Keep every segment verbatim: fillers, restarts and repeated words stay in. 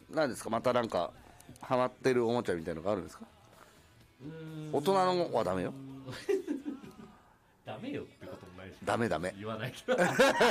何ですか、またなんかハマってるおもちゃみたいなのがあるんですか？ うーん大人のはダメよ。 ダメよってこともないし、 ダメダメ言わないけど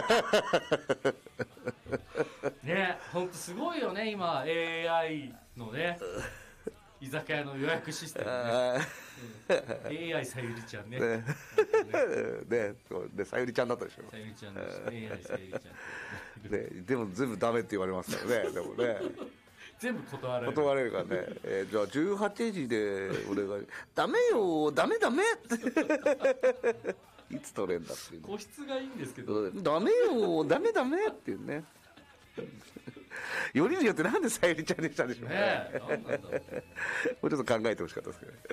ね、ほんとすごいよね今 エーアイ のね居酒屋の予約システムね、うん、エーアイ さゆりちゃんねねねねでさゆりちゃんだったでしょ。 さゆりちゃんでした エーアイ さゆりちゃんね、でも全部ダメって言われますからね。でもね全部断られる断れるからね、えー、じゃあじゅうはちじで俺がダメよダメダメっていつ取れんだっていう、ね、 個室がいいんですけどダメよダメダメっていうねよりによってなんでさゆりちゃんにしたんでしょうね。 ねえ、なんなんだろう。 もうちょっと考えてほしかったですけどね。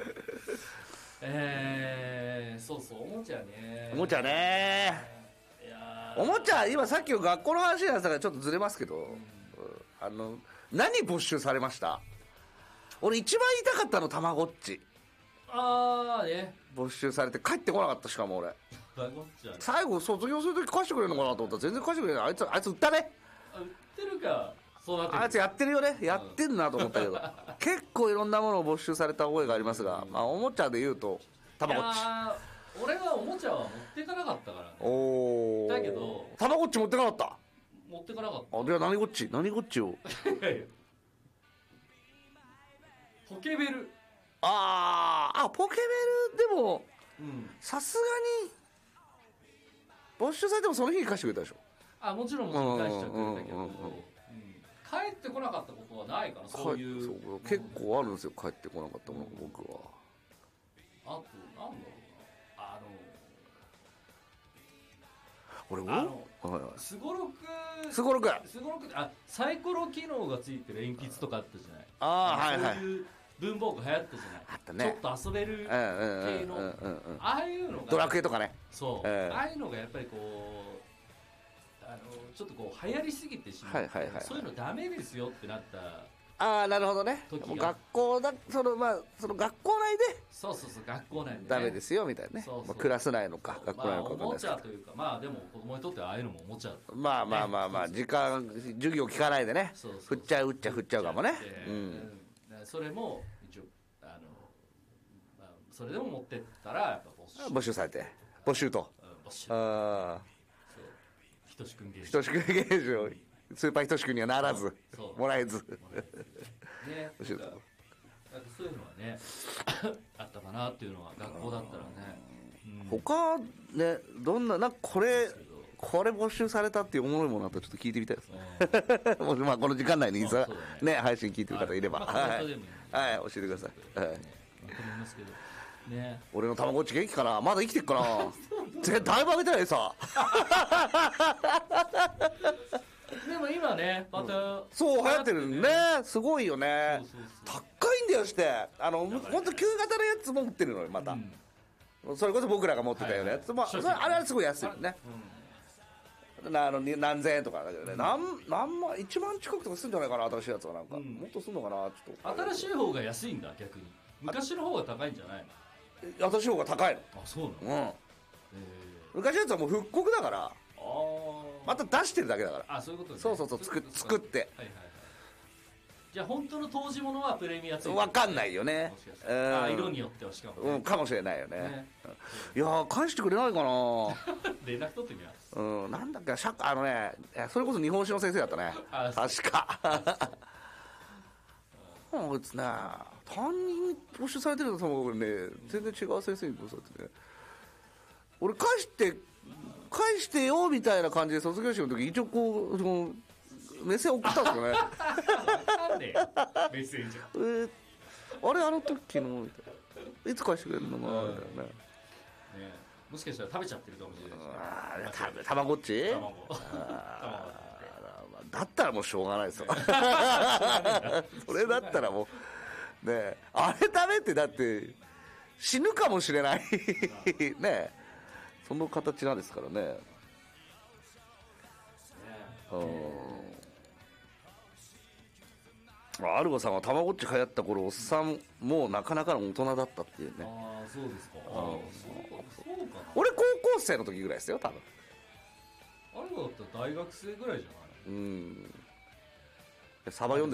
えー、そうそう、おもちゃね。 おもちゃね。 いやおもちゃ、今さっきの学校の話なんですからちょっとずれますけど、うん、あの何没収されました？俺一番言いたかったのたまごっち。 あーね、 没収されて帰ってこなかった。しかも俺たまごっちはね、 最後卒業するとき貸してくれるのかなと思ったら全然貸してくれない。あいつあいつ売ったね。 あ、売ってるか、そうなってる。 あいつやってるよね、やってんなと思ったけど、うん、結構いろんなものを没収された覚えがありますが、うん、まあ、おもちゃで言うとたまごっち。 俺はおもちゃは持っていかなかったからね。 おー、だけどたまごっち持ってかなかった。 持ってかなかった。 あ、じゃあ何ごっち何ごっちをポケベル。 あーあ、ポケベルでもさすがに没収されてもその日に貸してくれたでしょ。あ、 もちろんもちろん返しちゃってるんだけど、うんうんうんうん、帰ってこなかったことはないかな。そういう、 そう結構あるんですよ、帰ってこなかったもの、うん、僕は。 あとなんだろうな、あの俺もあの、はいはい、すごろくすごろくすごろくあサイコロ機能がついてる鉛筆とかあったじゃない。 ああ、はいはい、 そういう文房具流行ったじゃない。 あったね。 ちょっと遊べる系のああいうのがドラクエとかね。 そう、えー、ああいうのがやっぱりこうあのちょっとこう流行りすぎてしまって、はいはいはいはい、そういうのダメですよってなった。 ああ、なるほどね。学校だ、そのまあその学校内でそうそうそう学校内で、ね、 ダメですよみたいなね。そうそう、まあ、クラス内のか学校内のか、 まあ、おもちゃというか、まあでも子供にとってはああいうのもおもちゃ、ね、 まあまあまあまあ時間授業聞かないでね、そうそうそう、振っちゃう打っちゃ振っちゃうかもね。うん、 それも一応あの、まあ、それでも持ってったらやっぱ没収没収されて没収と、 うん、没収。 ああ、 ひとしくん現象、 ひとしくん現象、スーパーひとしくんにはならずもらえずね、なんかそういうのはねあったかなっていうのは学校だったらね、 うん、他ね、どんななんかこれこれ没収されたっていうおもろいものあったらちょっと聞いてみたいですね。もしまあこの時間内にさ、ね、配信聞いてる方いれば、はい、はい、教えてください。はい、 ますけどね、 俺のたまごっち元気かな、まだ生きてっかな絶対だいぶ上げたらさでも今ねまた、うん、 そう流行ってるね。すごいよね。そうそうそう、高いんだよして、あの本当旧型のやつも売ってるのよまた、うん、それこそ僕らが持ってたようなやつ、はいはい、まあ、それあれはすごい安いよね、うん、あの何千円とかだけどね、うん、何何万いちまん近くとかするんじゃないかな、新しいやつは。なんか、うん、もっとするのかな、ちょっと新しい方が安いんだ逆に。昔の方が高いんじゃないの？新しい方が高いの。 あ、そうなの、 うん、えー、昔のやつはもう復刻だから、あ、また出してるだけだから。 あ、そういうことね。 そうそうそう、作作って、はいはいはい、 じゃあ本当の当時物はプレミアついてる、 分かんないよね。 あ、色によってはしかも、ね、 うん、かもしれないよね。ね、いや返してくれないかな連絡取ってみます。 うん、なんだっけ、社あのね、それこそ日本史の先生だったね確かあいつね、担任に募集されてるのがね、全然違う先生に募集されてね、俺返して返してよみたいな感じで卒業式の時一応こうその目線送ったんですよねなんでメッセージ、 えー、あれあの時のみたいな、いつ返してくれるのかなみたいなね。ね、 もしかしたら食べちゃってるかもしれないし、ね、 あたまごっち卵だったらもうしょうがないですよそれだったらもうね、あれダメってだって死ぬかもしれないね、その形なんですからね。ね、うん、アルゴさんはたまごっち流行った頃おっさんもうなかなかの大人だったっていうね。 ああ、そうですか。あ、そうかな。 俺高校生の時ぐらいですよ多分。 アルゴだったら大学生ぐらいじゃない？ うん、サバ読んで